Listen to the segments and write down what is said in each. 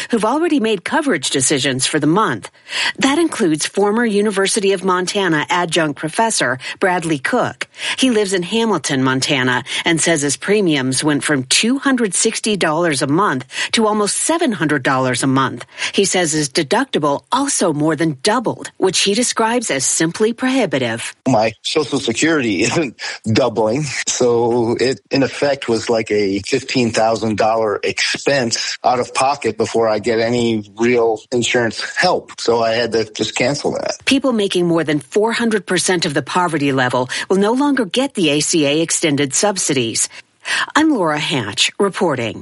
who've already made coverage decisions for the month. That includes former University of Montana adjunct professor Bradley Cook. He lives in Hamilton, Montana, and says his premiums went from $260 a month to almost $700 a month. He says his deductible also more than doubled, which he describes as simply prohibitive. My Social Security isn't doubling, so it in effect was like a $15,000 expense out of pocket before I get any real insurance help. So I had to just cancel that. People making more than 400% of the poverty level will no longer get the ACA extended subsidies. I'm Laura Hatch reporting.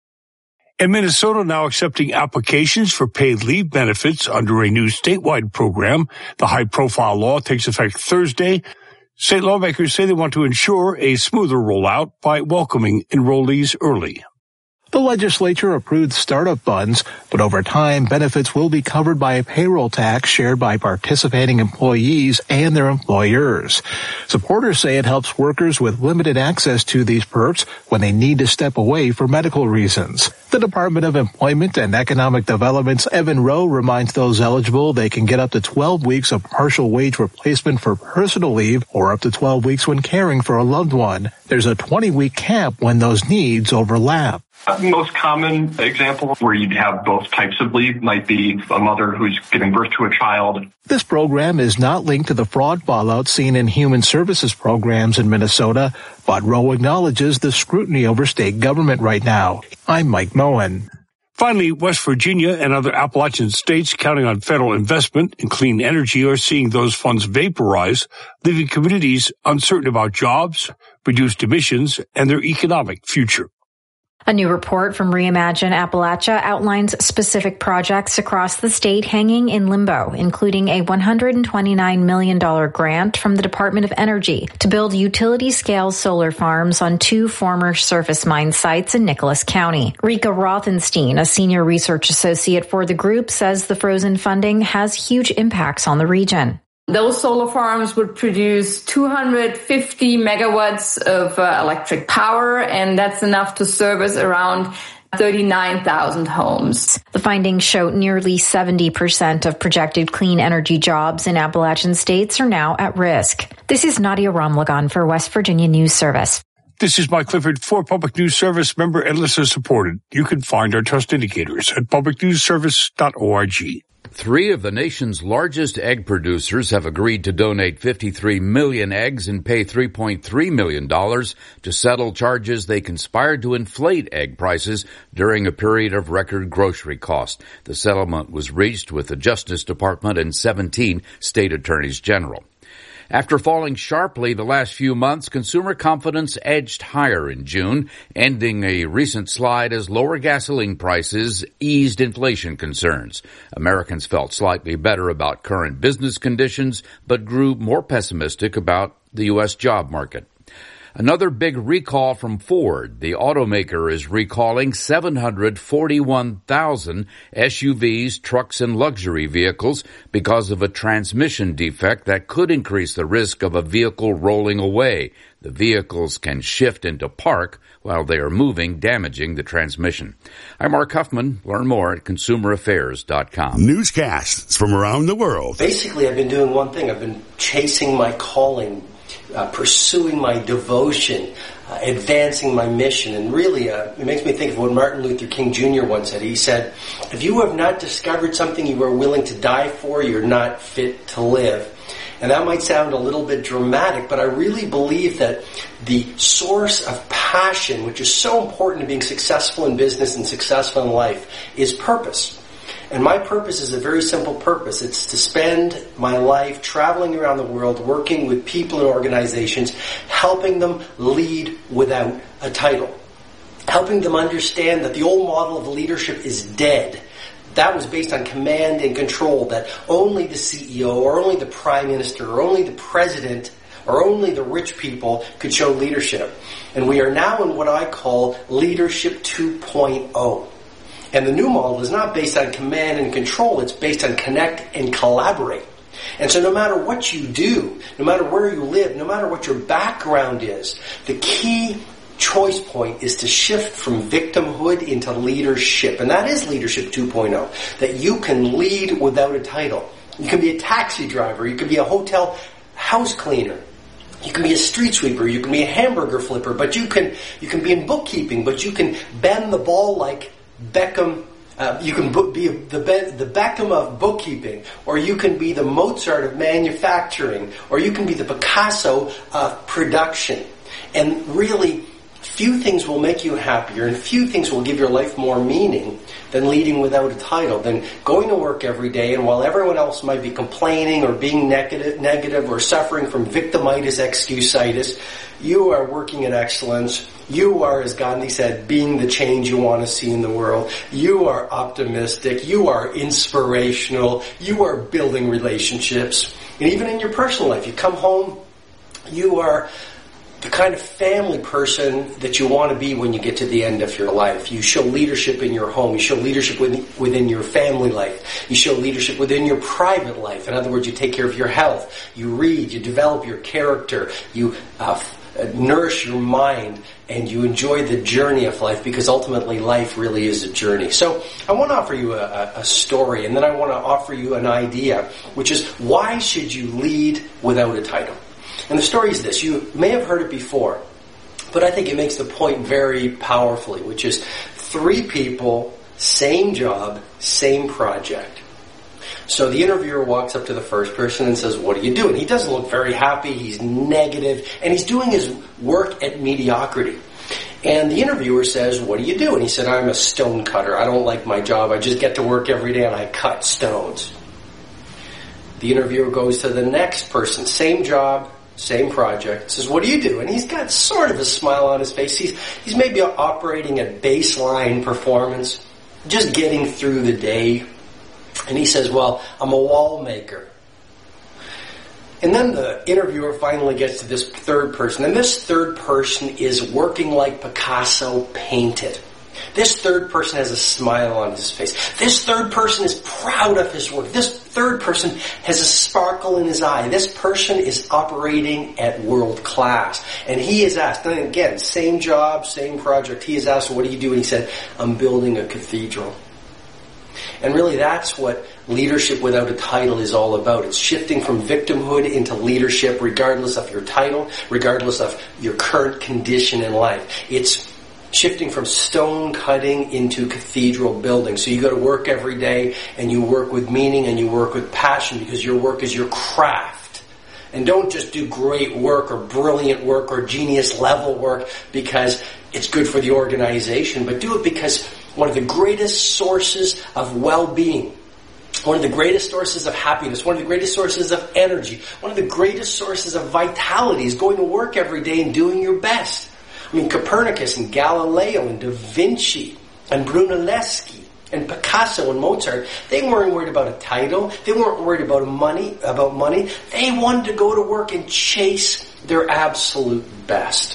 And Minnesota now accepting applications for paid leave benefits under a new statewide program. The high-profile law takes effect Thursday. State lawmakers say they want to ensure a smoother rollout by welcoming enrollees early. The legislature approved startup funds, but over time, benefits will be covered by a payroll tax shared by participating employees and their employers. Supporters say it helps workers with limited access to these perks when they need to step away for medical reasons. The Department of Employment and Economic Development's Evan Rowe reminds those eligible they can get up to 12 weeks of partial wage replacement for personal leave or up to 12 weeks when caring for a loved one. There's a 20-week cap when those needs overlap. The most common example where you'd have both types of leave might be a mother who's giving birth to a child. This program is not linked to the fraud fallout seen in human services programs in Minnesota, but Rowe acknowledges the scrutiny over state government right now. I'm Mike Moen. Finally, West Virginia and other Appalachian states counting on federal investment in clean energy are seeing those funds vaporize, leaving communities uncertain about jobs, reduced emissions, and their economic future. A new report from Reimagine Appalachia outlines specific projects across the state hanging in limbo, including a $129 million grant from the Department of Energy to build utility-scale solar farms on 2 former surface mine sites in Nicholas County. Rika Rothenstein, a senior research associate for the group, says the frozen funding has huge impacts on the region. Those solar farms would produce 250 megawatts of electric power, and that's enough to service around 39,000 homes. The findings show nearly 70% of projected clean energy jobs in Appalachian states are now at risk. This is Nadia Ramlagan for West Virginia News Service. This is Mike Clifford for Public News Service, member and listener supported. You can find our trust indicators at publicnewsservice.org. 3 of the nation's largest egg producers have agreed to donate 53 million eggs and pay $3.3 million to settle charges they conspired to inflate egg prices during a period of record grocery costs. The settlement was reached with the Justice Department and 17 state attorneys general. After falling sharply the last few months, consumer confidence edged higher in June, ending a recent slide as lower gasoline prices eased inflation concerns. Americans felt slightly better about current business conditions, but grew more pessimistic about the U.S. job market. Another big recall from Ford. The automaker is recalling 741,000 SUVs, trucks, and luxury vehicles because of a transmission defect that could increase the risk of a vehicle rolling away. The vehicles can shift into park while they are moving, damaging the transmission. I'm Mark Huffman. Learn more at consumeraffairs.com. Newscasts from around the world. Basically, I've been doing one thing. I've been chasing my calling, pursuing my devotion, advancing my mission. And really, it makes me think of what Martin Luther King Jr. once said. He said, if you have not discovered something you are willing to die for, you're not fit to live. And that might sound a little bit dramatic, but I really believe that the source of passion, which is so important to being successful in business and successful in life, is purpose. And my purpose is a very simple purpose. It's to spend my life traveling around the world, working with people and organizations, helping them lead without a title, helping them understand that the old model of leadership is dead. That was based on command and control, that only the CEO or only the prime minister or only the president or only the rich people could show leadership. And we are now in what I call Leadership 2.0. And the new model is not based on command and control, it's based on connect and collaborate. And so no matter what you do, no matter where you live, no matter what your background is, the key choice point is to shift from victimhood into leadership. And that is Leadership 2.0. That you can lead without a title. You can be a taxi driver. You can be a hotel house cleaner. You can be a street sweeper. You can be a hamburger flipper. But you can be in bookkeeping. But you can bend the ball like Beckham. You can be the Beckham of bookkeeping, or you can be the Mozart of manufacturing, or you can be the Picasso of production. And really, few things will make you happier, and few things will give your life more meaning than leading without a title, than going to work every day, and while everyone else might be complaining or being negative or suffering from victimitis, excusitis, you are working at excellence. You are, as Gandhi said, being the change you want to see in the world. You are optimistic. You are inspirational. You are building relationships. And even in your personal life, you come home, you are the kind of family person that you want to be when you get to the end of your life. You show leadership in your home. You show leadership within your family life. You show leadership within your private life. In other words, you take care of your health. You read. You develop your character. You nourish your mind, and you enjoy the journey of life, because ultimately life really is a journey. So I want to offer you a story, and then I want to offer you an idea, which is, why should you lead without a title? And the story is this. You may have heard it before, but I think it makes the point very powerfully, which is 3 people, same job, same project. So the interviewer walks up to the first person and says, "What are you doing?" He doesn't look very happy. He's negative, and he's doing his work at mediocrity. And the interviewer says, "What do you do?" And he said, "I'm a stone cutter. I don't like my job. I just get to work every day and I cut stones." The interviewer goes to the next person, same job, same project, says, "What do you do?" And he's got sort of a smile on his face. He's maybe operating at baseline performance, just getting through the day. And he says, "Well, I'm a wall maker." And then the interviewer finally gets to this third person. And this third person is working like Picasso painted. This third person has a smile on his face. This third person is proud of his work. This third person has a sparkle in his eye. This person is operating at world class. And he is asked, and again, same job, same project. He is asked, "What do you do?" And he said, "I'm building a cathedral." And really that's what leadership without a title is all about. It's shifting from victimhood into leadership, regardless of your title, regardless of your current condition in life. It's shifting from stone cutting into cathedral building. So you go to work every day and you work with meaning and you work with passion, because your work is your craft. And don't just do great work or brilliant work or genius level work because it's good for the organization, but do it because one of the greatest sources of well-being, one of the greatest sources of happiness, one of the greatest sources of energy, one of the greatest sources of vitality is going to work every day and doing your best. I mean, Copernicus and Galileo and Da Vinci and Brunelleschi and Picasso and Mozart, they weren't worried about a title. They weren't worried about money. They wanted to go to work and chase their absolute best.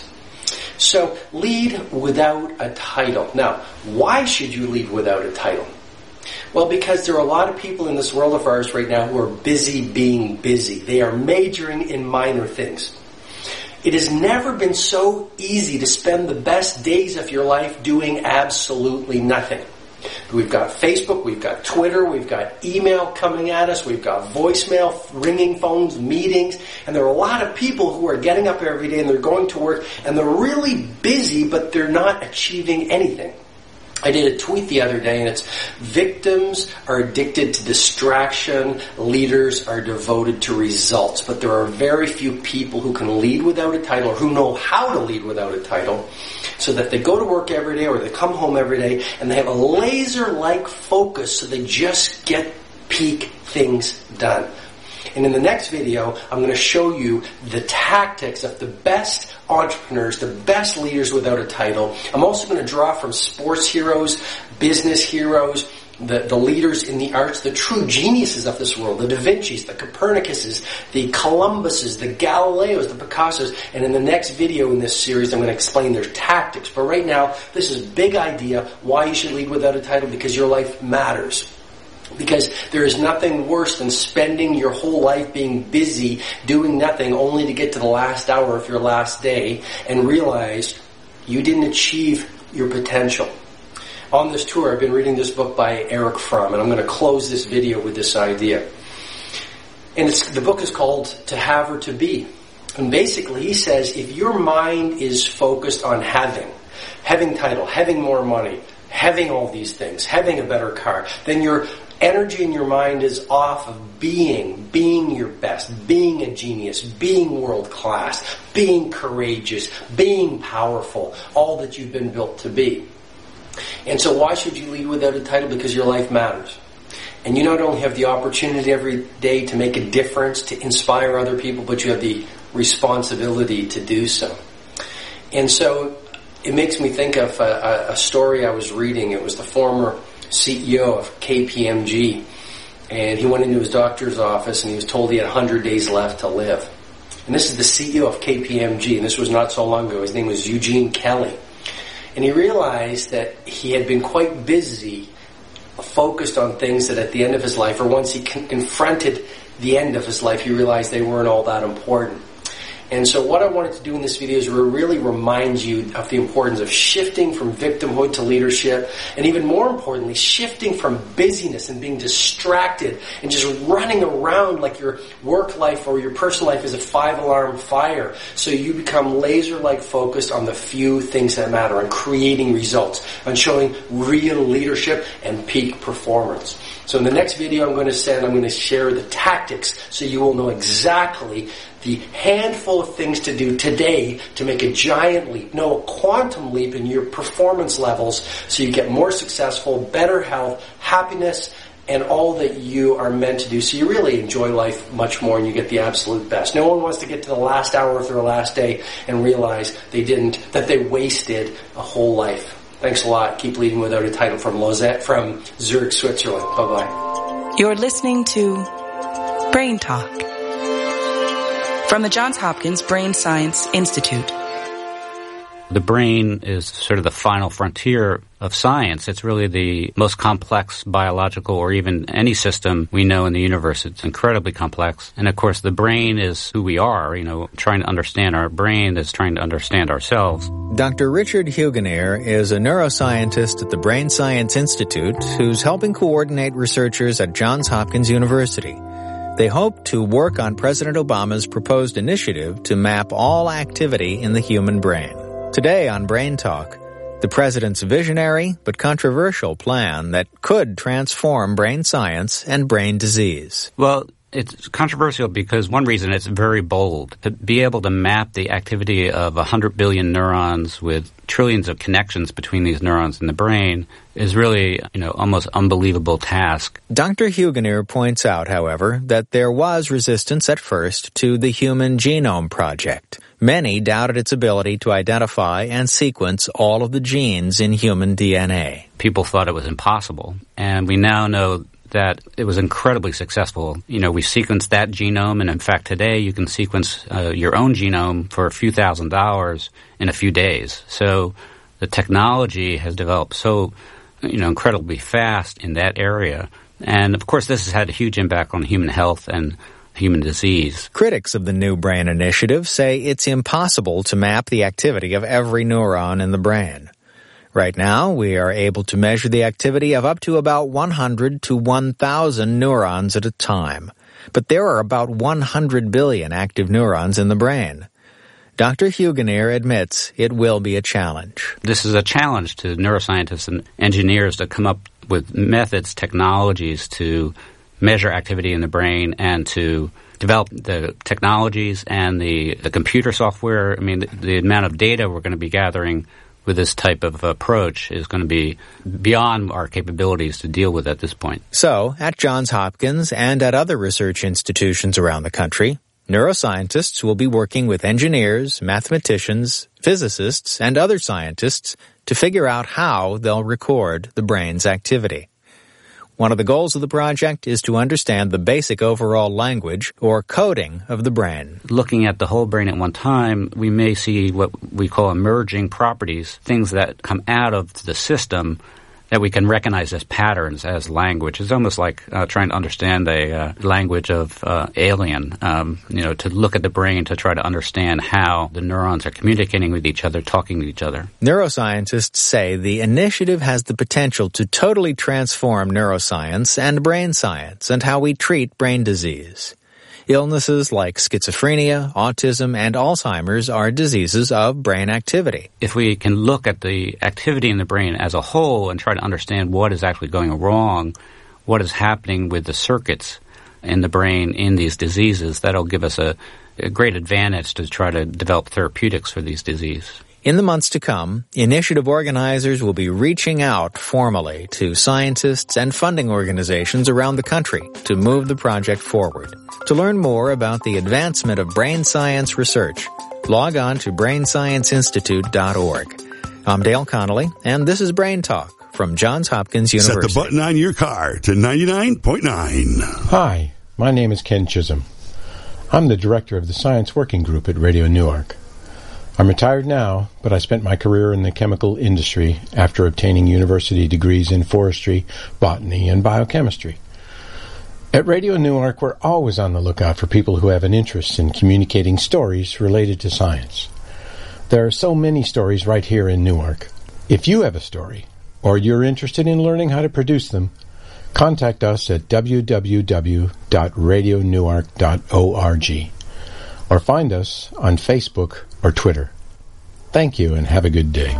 So lead without a title. Now, why should you lead without a title? Well, because there are a lot of people in this world of ours right now who are busy being busy. They are majoring in minor things. It has never been so easy to spend the best days of your life doing absolutely nothing. We've got Facebook, we've got Twitter, we've got email coming at us, we've got voicemail, ringing phones, meetings, and there are a lot of people who are getting up every day and they're going to work and they're really busy, but they're not achieving anything. I did a tweet the other day and it's, victims are addicted to distraction, leaders are devoted to results. But there are very few people who can lead without a title or who know how to lead without a title, so that they go to work every day or they come home every day and they have a laser-like focus so they just get peak things done. And in the next video, I'm going to show you the tactics of the best entrepreneurs, the best leaders without a title. I'm also going to draw from sports heroes, business heroes, the leaders in the arts, the true geniuses of this world, the Da Vinci's, the Copernicuses, the Columbuses, the Galileos, the Picassos. And in the next video in this series, I'm going to explain their tactics. But right now, this is a big idea why you should lead without a title, because your life matters. Because there is nothing worse than spending your whole life being busy, doing nothing, only to get to the last hour of your last day and realize you didn't achieve your potential. On this tour, I've been reading this book by Erich Fromm, and I'm going to close this video with this idea. And the book is called To Have or To Be. And basically, he says, if your mind is focused on having title, having more money, having all these things, having a better car, then your energy in your mind is off of being your best, being a genius, being world class, being courageous, being powerful, all that you've been built to be. And so why should you lead without a title? Because your life matters. And you not only have the opportunity every day to make a difference, to inspire other people, but you have the responsibility to do so. And so it makes me think of a story I was reading. It was the former CEO of KPMG. And he went into his doctor's office and he was told he had 100 days left to live. And this is the CEO of KPMG, and this was not so long ago. His name was Eugene Kelly. And he realized that he had been quite busy, focused on things that at the end of his life, or once he confronted the end of his life, he realized they weren't all that important. And so what I wanted to do in this video is really remind you of the importance of shifting from victimhood to leadership, and even more importantly, shifting from busyness and being distracted and just running around like your work life or your personal life is a 5-alarm fire, so you become laser-like focused on the few things that matter, on creating results, on showing real leadership and peak performance. So in the next video I'm going to share the tactics so you will know exactly the handful of things to do today to make a giant leap, no, a quantum leap in your performance levels so you get more successful, better health, happiness, and all that you are meant to do so you really enjoy life much more and you get the absolute best. No one wants to get to the last hour of their last day and realize that they wasted a whole life. Thanks a lot. Keep leading without a title from Zurich, Switzerland. Bye-bye. You're listening to Brain Talk from the Johns Hopkins Brain Science Institute. The brain is sort of the final frontier of science. It's really the most complex biological or even any system we know in the universe. It's incredibly complex. And of course, the brain is who we are. Trying to understand our brain is trying to understand ourselves. Dr. Richard Hugenheer is a neuroscientist at the Brain Science Institute who's helping coordinate researchers at Johns Hopkins University. They hope to work on President Obama's proposed initiative to map all activity in the human brain. Today on Brain Talk, the president's visionary but controversial plan that could transform brain science and brain disease. Well, it's controversial because one reason it's very bold. To be able to map the activity of 100 billion neurons with trillions of connections between these neurons in the brain is really, almost unbelievable task. Dr. Hugenheer points out, however, that there was resistance at first to the Human Genome Project. Many doubted its ability to identify and sequence all of the genes in human DNA. People thought it was impossible, and we now know that it was incredibly successful. We sequenced that genome, and in fact today you can sequence your own genome for a few $1,000s in a few days. So the technology has developed so incredibly fast in that area. And of course this has had a huge impact on human health and human disease. Critics of the New Brain Initiative say it's impossible to map the activity of every neuron in the brain. Right now, we are able to measure the activity of up to about 100 to 1,000 neurons at a time. But there are about 100 billion active neurons in the brain. Dr. Hugenheer admits it will be a challenge. This is a challenge to neuroscientists and engineers to come up with methods, technologies to measure activity in the brain and to develop the technologies and the computer software. The amount of data we're going to be gathering with this type of approach is going to be beyond our capabilities to deal with at this point. So, at Johns Hopkins and at other research institutions around the country, neuroscientists will be working with engineers, mathematicians, physicists, and other scientists to figure out how they'll record the brain's activity. One of the goals of the project is to understand the basic overall language or coding of the brain. Looking at the whole brain at one time, we may see what we call emerging properties, things that come out of the system that we can recognize as patterns as language. It's almost like trying to understand a language of alien, to look at the brain to try to understand how the neurons are communicating with each other, talking to each other. Neuroscientists say the initiative has the potential to totally transform neuroscience and brain science and how we treat brain disease. Illnesses like schizophrenia, autism, and Alzheimer's are diseases of brain activity. If we can look at the activity in the brain as a whole and try to understand what is actually going wrong, what is happening with the circuits in the brain in these diseases, that'll give us a great advantage to try to develop therapeutics for these diseases. In the months to come, initiative organizers will be reaching out formally to scientists and funding organizations around the country to move the project forward. To learn more about the advancement of brain science research, log on to brainscienceinstitute.org. I'm Dale Connolly, and this is Brain Talk from Johns Hopkins University. Set the button on your car to 99.9. Hi, my name is Ken Chisholm. I'm the director of the Science Working Group at Radio Newark. I'm retired now, but I spent my career in the chemical industry after obtaining university degrees in forestry, botany, and biochemistry. At Radio Newark, we're always on the lookout for people who have an interest in communicating stories related to science. There are so many stories right here in Newark. If you have a story, or you're interested in learning how to produce them, contact us at www.radionewark.org or find us on Facebook or Twitter. Thank you and have a good day.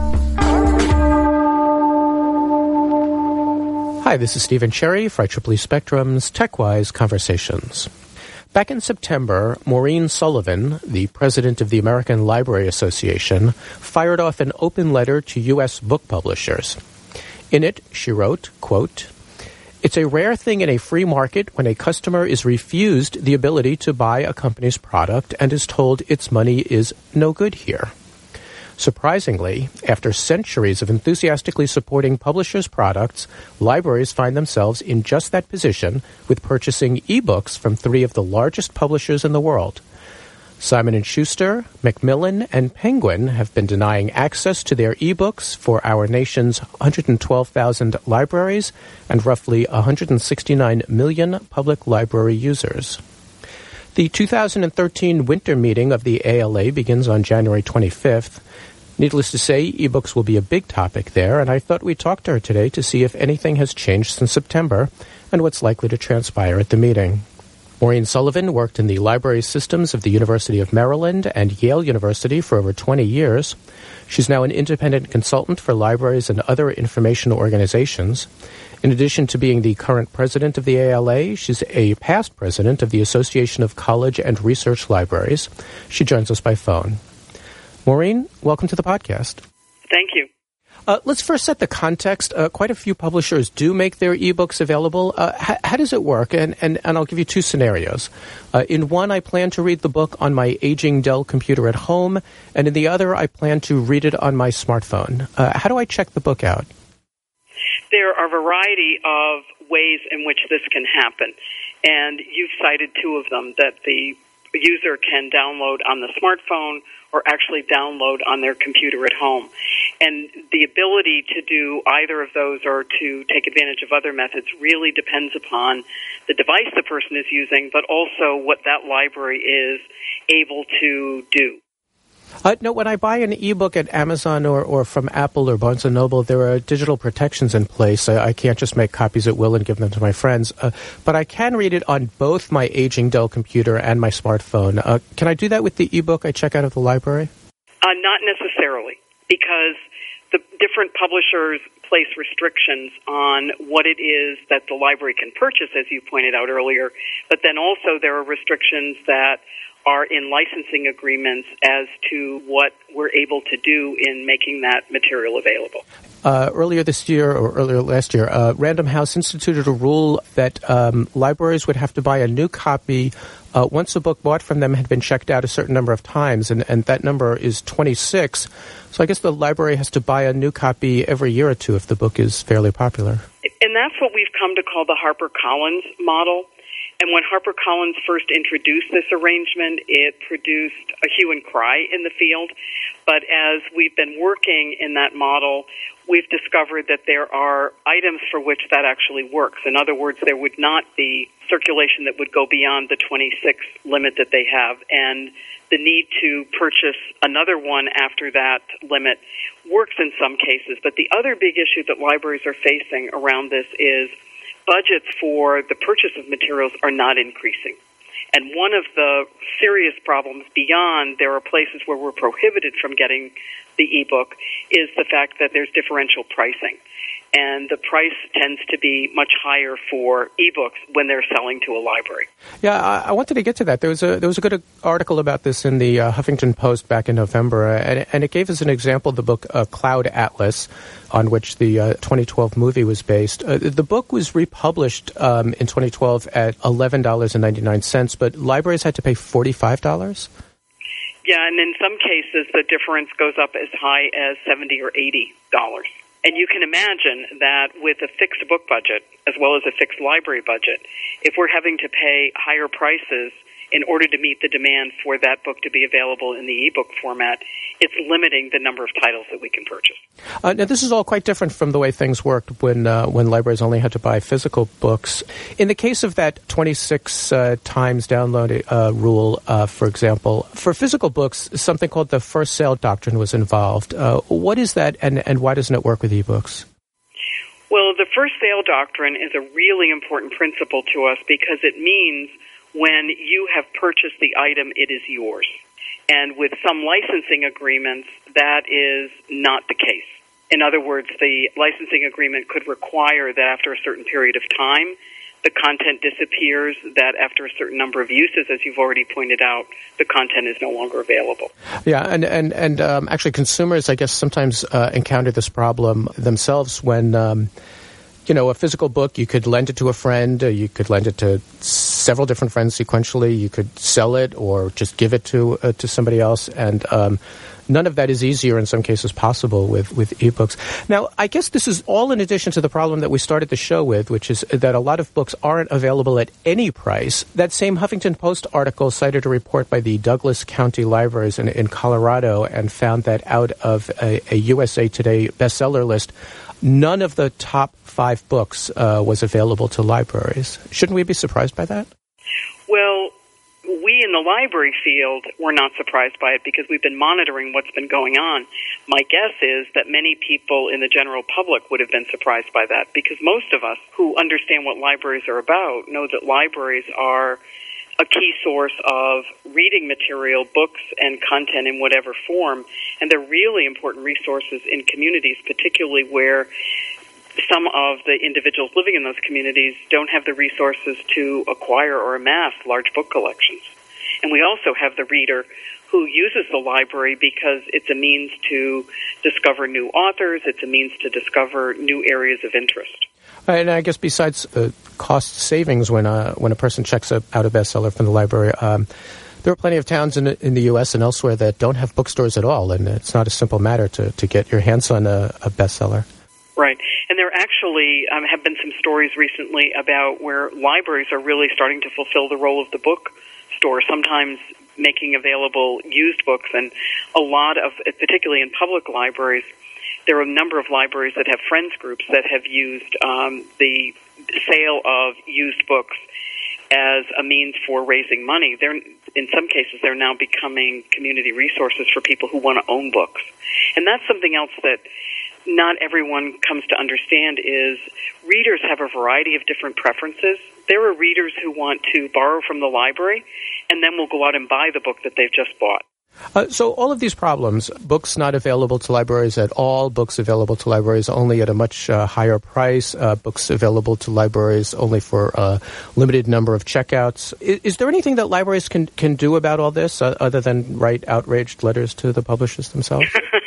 Hi, this is Stephen Cherry for IEEE Spectrum's TechWise Conversations. Back in September, Maureen Sullivan, the president of the American Library Association, fired off an open letter to U.S. book publishers. In it, she wrote, quote, "It's a rare thing in a free market when a customer is refused the ability to buy a company's product and is told its money is no good here. Surprisingly, after centuries of enthusiastically supporting publishers' products, libraries find themselves in just that position with purchasing e-books from three of the largest publishers in the world. Simon & Schuster, Macmillan, and Penguin have been denying access to their e-books for our nation's 112,000 libraries and roughly 169 million public library users." The 2013 winter meeting of the ALA begins on January 25th. Needless to say, ebooks will be a big topic there, and I thought we'd talk to her today to see if anything has changed since September and what's likely to transpire at the meeting. Maureen Sullivan worked in the library systems of the University of Maryland and Yale University for over 20 years. She's now an independent consultant for libraries and other information organizations. In addition to being the current president of the ALA, she's a past president of the Association of College and Research Libraries. She joins us by phone. Maureen, welcome to the podcast. Thank you. Let's first set the context. Quite a few publishers do make their ebooks available. How does it work? And I'll give you two scenarios. In one, I plan to read the book on my aging Dell computer at home, and in the other, I plan to read it on my smartphone. How do I check the book out? There are a variety of ways in which this can happen, and you've cited two of them, that the user can download on the smartphone or actually download on their computer at home. And the ability to do either of those or to take advantage of other methods really depends upon the device the person is using, but also what that library is able to do. No, when I buy an ebook at Amazon or from Apple or Barnes & Noble, there are digital protections in place. I can't just make copies at will and give them to my friends. But I can read it on both my aging Dell computer and my smartphone. Can I do that with the ebook I check out of the library? Not necessarily, because the different publishers place restrictions on what it is that the library can purchase, as you pointed out earlier. But then also there are restrictions that are in licensing agreements as to what we're able to do in making that material available. Earlier this year, or earlier last year, Random House instituted a rule that libraries would have to buy a new copy once a book bought from them had been checked out a certain number of times, and that number is 26. So I guess the library has to buy a new copy every year or two if the book is fairly popular. And that's what we've come to call the HarperCollins model. And when HarperCollins first introduced this arrangement, it produced a hue and cry in the field. But as we've been working in that model, we've discovered that there are items for which that actually works. In other words, there would not be circulation that would go beyond the 26 limit that they have, and the need to purchase another one after that limit works in some cases. But the other big issue that libraries are facing around this is budgets for the purchase of materials are not increasing. And one of the serious problems beyond there are places where we're prohibited from getting the ebook is the fact that there's differential pricing. And the price tends to be much higher for ebooks when they're selling to a library. Yeah, I wanted to get to that. There was a good article about this in the Huffington Post back in November, and it gave us an example of the book Cloud Atlas, on which the 2012 movie was based. The book was republished in 2012 at $11.99, but libraries had to pay $45. Yeah, and in some cases the difference goes up as high as $70 or $80. And you can imagine that with a fixed book budget, as well as a fixed library budget, if we're having to pay higher prices in order to meet the demand for that book to be available in the ebook format, it's limiting the number of titles that we can purchase. Now, this is all quite different from the way things worked when libraries only had to buy physical books. In the case of that 26 times download rule, for example, for physical books, something called the first sale doctrine was involved. What is that, and why doesn't it work with ebooks? Well, the first sale doctrine is a really important principle to us because it means when you have purchased the item, it is yours. And with some licensing agreements, that is not the case. In other words, the licensing agreement could require that after a certain period of time, the content disappears, that after a certain number of uses, as you've already pointed out, the content is no longer available. Yeah, and actually consumers, I guess, sometimes encounter this problem themselves when a physical book, you could lend it to a friend, you could lend it to several different friends sequentially, you could sell it or just give it to somebody else, and none of that is easier in some cases possible with ebooks. Now, I guess this is all in addition to the problem that we started the show with, which is that a lot of books aren't available at any price. That same Huffington Post article cited a report by the Douglas County Libraries in Colorado and found that out of a USA Today bestseller list, none of the top 5 books was available to libraries. Shouldn't we be surprised by that? Well, we in the library field were not surprised by it because we've been monitoring what's been going on. My guess is that many people in the general public would have been surprised by that because most of us who understand what libraries are about know that libraries are a key source of reading material, books, and content in whatever form, and they're really important resources in communities, particularly where some of the individuals living in those communities don't have the resources to acquire or amass large book collections. And we also have the reader who uses the library because it's a means to discover new authors, it's a means to discover new areas of interest. And I guess besides cost savings when a person checks out a bestseller from the library, there are plenty of towns in the U.S. and elsewhere that don't have bookstores at all, and it's not a simple matter to get your hands on a bestseller. Right. And there actually have been some stories recently about where libraries are really starting to fulfill the role of the bookstore, sometimes making available used books. And a lot of, particularly in public libraries, there are a number of libraries that have friends groups that have used the sale of used books as a means for raising money. In some cases, they're now becoming community resources for people who want to own books. And that's something else that not everyone comes to understand is readers have a variety of different preferences. There are readers who want to borrow from the library and then will go out and buy the book that they've just bought. So all of these problems, books not available to libraries at all, books available to libraries only at a much higher price, books available to libraries only for a limited number of checkouts. Is there anything that libraries can do about all this other than write outraged letters to the publishers themselves?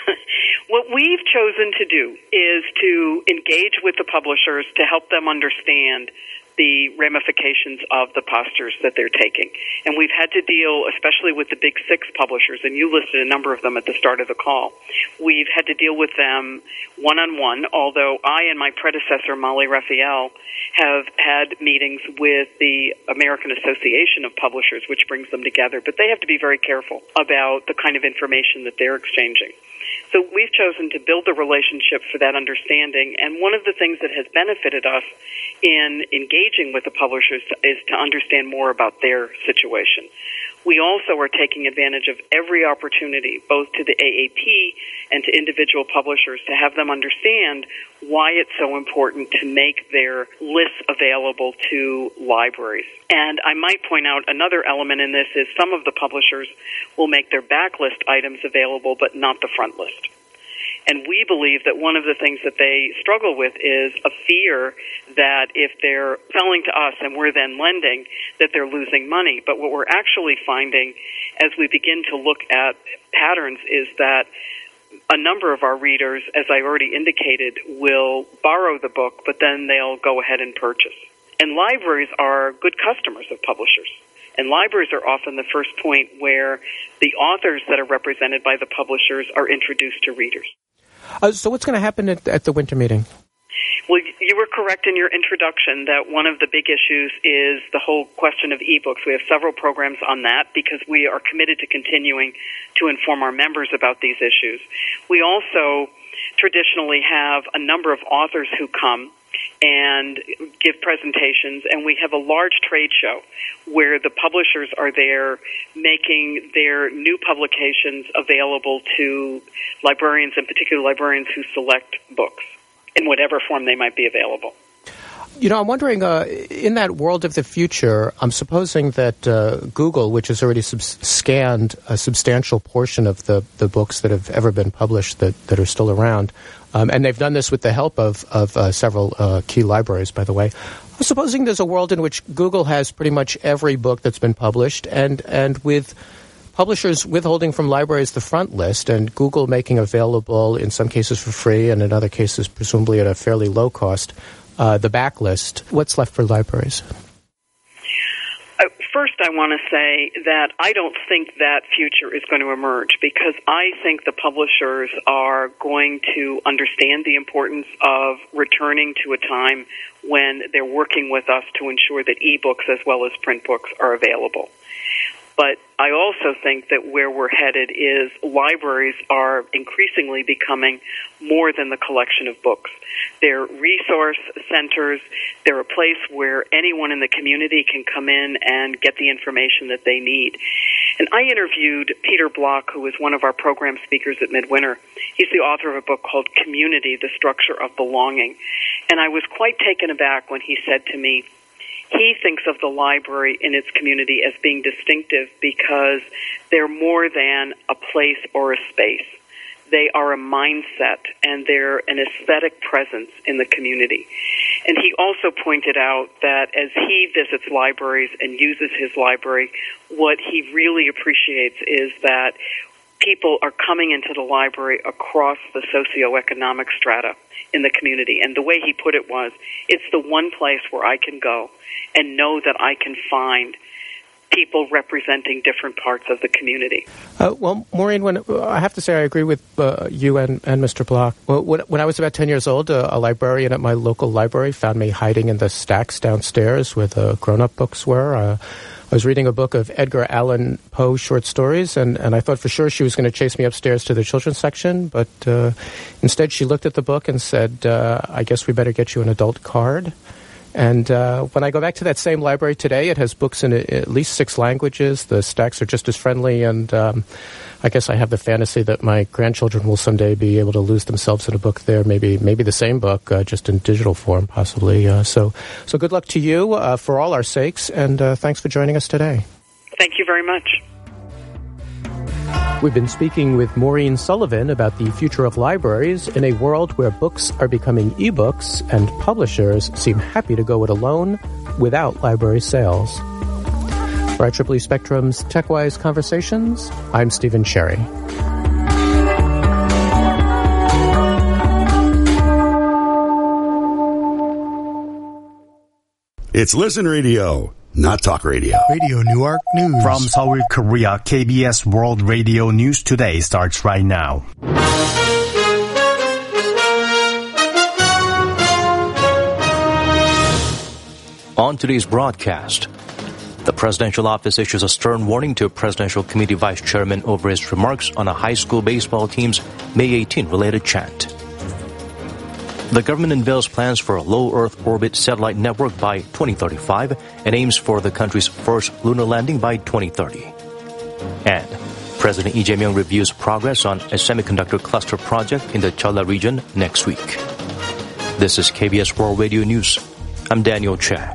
What we've chosen to do is to engage with the publishers to help them understand the ramifications of the postures that they're taking. And we've had to deal, especially with the big 6 publishers, and you listed a number of them at the start of the call. We've had to deal with them one-on-one, although I and my predecessor, Molly Raphael, have had meetings with the American Association of Publishers, which brings them together. But they have to be very careful about the kind of information that they're exchanging. So we've chosen to build the relationship for that understanding, and one of the things that has benefited us in engaging with the publishers is to understand more about their situation. We also are taking advantage of every opportunity, both to the AAP and to individual publishers, to have them understand why it's so important to make their lists available to libraries. And I might point out another element in this is some of the publishers will make their backlist items available, but not the front list. And we believe that one of the things that they struggle with is a fear that if they're selling to us and we're then lending, that they're losing money. But what we're actually finding as we begin to look at patterns is that a number of our readers, as I already indicated, will borrow the book, but then they'll go ahead and purchase. And libraries are good customers of publishers. And libraries are often the first point where the authors that are represented by the publishers are introduced to readers. So what's going to happen at the winter meeting? Well, you were correct in your introduction that one of the big issues is the whole question of ebooks. We have several programs on that because we are committed to continuing to inform our members about these issues. We also traditionally have a number of authors who come and give presentations, and we have a large trade show where the publishers are there making their new publications available to librarians, in particular librarians who select books in whatever form they might be available. You know, I'm wondering, in that world of the future, I'm supposing that Google, which has already scanned a substantial portion of the books that have ever been published that are still around, and they've done this with the help of several key libraries, by the way. I'm supposing there's a world in which Google has pretty much every book that's been published, and with publishers withholding from libraries the front list, and Google making available, in some cases for free, and in other cases presumably at a fairly low cost, the backlist. What's left for libraries? First, I want to say that I don't think that future is going to emerge because I think the publishers are going to understand the importance of returning to a time when they're working with us to ensure that ebooks as well as print books are available. But I also think that where we're headed is libraries are increasingly becoming more than the collection of books. They're resource centers. They're a place where anyone in the community can come in and get the information that they need. And I interviewed Peter Block, who was one of our program speakers at Midwinter. He's the author of a book called Community, The Structure of Belonging. And I was quite taken aback when he said to me, he thinks of the library in its community as being distinctive because they're more than a place or a space. They are a mindset, and they're an aesthetic presence in the community. And he also pointed out that as he visits libraries and uses his library, what he really appreciates is that people are coming into the library across the socioeconomic strata in the community. And the way he put it was, it's the one place where I can go and know that I can find people representing different parts of the community. Well, Maureen, I have to say I agree with you and Mr. Block. When I was about 10 years old, a librarian at my local library found me hiding in the stacks downstairs where the grown-up books were. I was reading a book of Edgar Allan Poe short stories, and I thought for sure she was going to chase me upstairs to the children's section, but instead she looked at the book and said, I guess we better get you an adult card. And when I go back to that same library today, it has books in at least 6 languages. The stacks are just as friendly, and I guess I have the fantasy that my grandchildren will someday be able to lose themselves in a book there, maybe the same book, just in digital form, possibly. So good luck to you for all our sakes, and thanks for joining us today. Thank you very much. We've been speaking with Maureen Sullivan about the future of libraries in a world where books are becoming ebooks and publishers seem happy to go it alone without library sales. For IEEE Spectrum's TechWise Conversations, I'm Stephen Cherry. It's Listen Radio, not Talk Radio. Radio Newark News. From Seoul, Korea, KBS World Radio News Today starts right now. On today's broadcast, The presidential office issues a stern warning to presidential committee vice chairman over his remarks on a high school baseball team's May 18 related chant. The government unveils plans for a low Earth orbit satellite network by 2035 and aims for the country's first lunar landing by 2030. And President Lee Jae-myung reviews progress on a semiconductor cluster project in the Jeolla region next week. This is KBS World Radio News. I'm Daniel Che.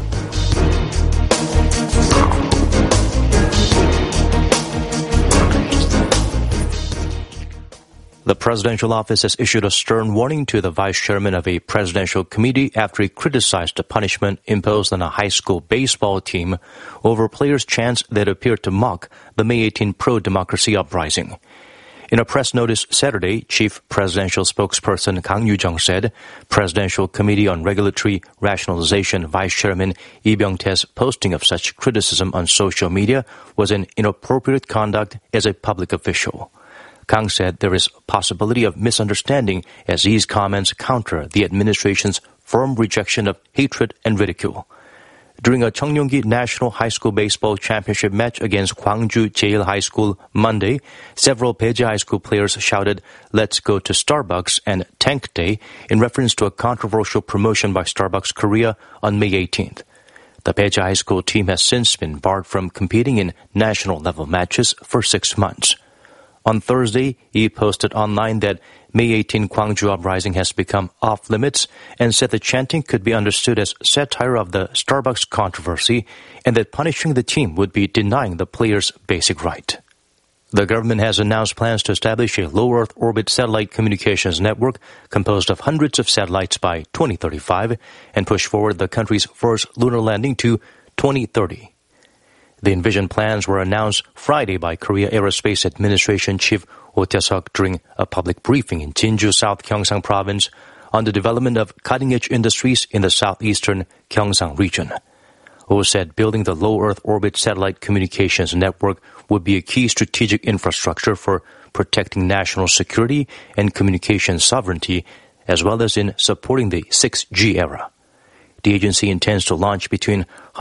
The presidential office has issued a stern warning to the vice chairman of a presidential committee after he criticized the punishment imposed on a high school baseball team over players' chants that appeared to mock the May 18 pro-democracy uprising. In a press notice Saturday, Chief Presidential Spokesperson Kang Yu-jung said Presidential Committee on Regulatory Rationalization Vice Chairman Lee Byung-tae's posting of such criticism on social media was an inappropriate conduct as a public official. Kang said there is a possibility of misunderstanding as these comments counter the administration's firm rejection of hatred and ridicule. During a Cheongnyonggi National High School Baseball Championship match against Gwangju Jail High School Monday, several Daeje High School players shouted, "Let's go to Starbucks" and "Tank Day" in reference to a controversial promotion by Starbucks Korea on May 18th. The Daeje High School team has since been barred from competing in national-level matches for 6 months. On Thursday, he posted online that May 18 Gwangju uprising has become off-limits and said the chanting could be understood as satire of the Starbucks controversy and that punishing the team would be denying the players' basic right. The government has announced plans to establish a low Earth orbit satellite communications network composed of hundreds of satellites by 2035 and push forward the country's first lunar landing to 2030. The envisioned plans were announced Friday by Korea Aerospace Administration Chief Oh Tae-seok during a public briefing in Jinju, South Gyeongsang Province on the development of cutting-edge industries in the southeastern Gyeongsang region. Oh said building the low Earth orbit satellite communications network would be a key strategic infrastructure for protecting national security and communication sovereignty, as well as in supporting the 6G era. The agency intends to launch between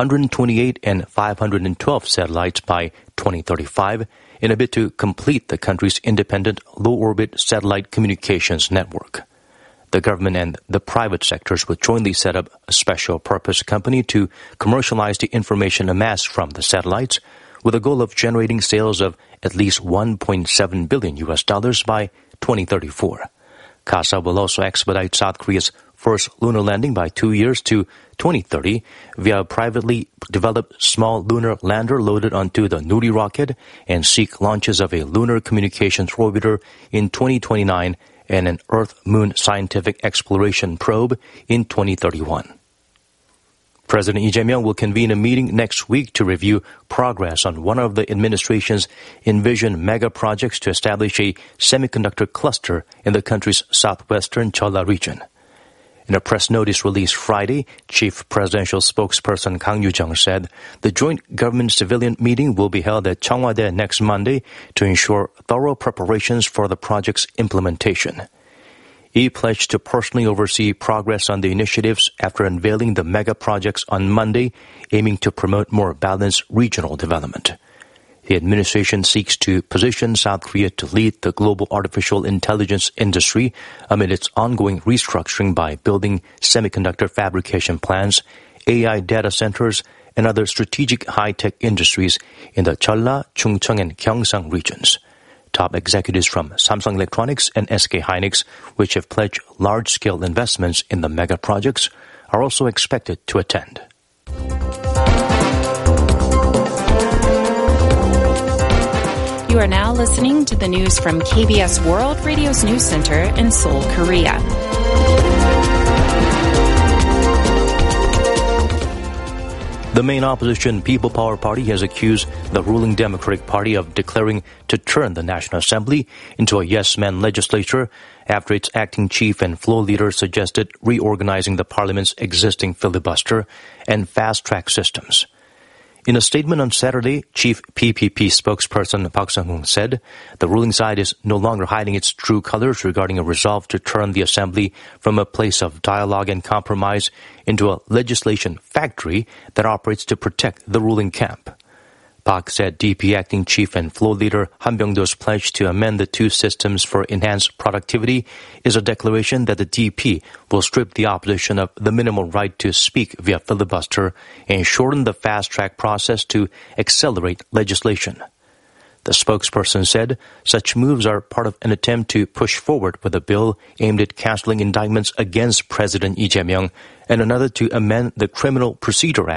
128 and 512 satellites by 2035 in a bid to complete the country's independent low-orbit satellite communications network. The government and the private sectors will jointly set up a special-purpose company to commercialize the information amassed from the satellites, with a goal of generating sales of at least $1.7 billion by 2034. KASA will also expedite South Korea's first lunar landing by 2 years to 2030 via a privately developed small lunar lander loaded onto the Nuri rocket and seek launches of a lunar communications orbiter in 2029 and an Earth-Moon scientific exploration probe in 2031. President Lee Jae-myung will convene a meeting next week to review progress on one of the administration's envisioned mega projects to establish a semiconductor cluster in the country's southwestern Jeolla region. In a press notice released Friday, Chief Presidential Spokesperson Kang Yu-jung said the joint government-civilian meeting will be held at Cheongwadae next Monday to ensure thorough preparations for the project's implementation. He pledged to personally oversee progress on the initiatives after unveiling the mega projects on Monday, aiming to promote more balanced regional development. The administration seeks to position South Korea to lead the global artificial intelligence industry amid its ongoing restructuring by building semiconductor fabrication plants, AI data centers, and other strategic high-tech industries in the Jeolla, Chungcheong, and Gyeongsang regions. Top executives from Samsung Electronics and SK Hynix, which have pledged large-scale investments in the mega projects, are also expected to attend. You are now listening to the news from KBS World Radio's News Center in Seoul, Korea. The main opposition People Power Party has accused the ruling Democratic Party of declaring to turn the National Assembly into a yes-man legislature after its acting chief and floor leader suggested reorganizing the parliament's existing filibuster and fast-track systems. In a statement on Saturday, Chief PPP spokesperson Park Sang-hoon said the ruling side is no longer hiding its true colors regarding a resolve to turn the assembly from a place of dialogue and compromise into a legislation factory that operates to protect the ruling camp. Park said DP acting chief and floor leader Han Byung-do's pledge to amend the two systems for enhanced productivity is a declaration that the DP will strip the opposition of the minimal right to speak via filibuster and shorten the fast-track process to accelerate legislation. The spokesperson said such moves are part of an attempt to push forward with a bill aimed at canceling indictments against President Lee Jae-myung and another to amend the Criminal Procedure Act